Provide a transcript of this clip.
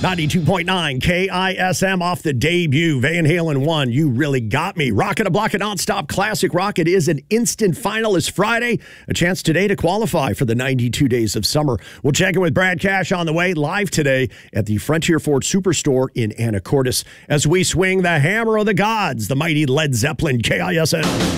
92.9 KISM off the debut. Van Halen 1, You Really Got Me. Rockin' a Block, a nonstop classic rock. It is an instant finalist Friday. A chance today to qualify for the 92 Days of Summer. We'll check in with Brad Cash on the way live today at the Frontier Ford Superstore in Anacortes as we swing the hammer of the gods, the mighty Led Zeppelin KISM.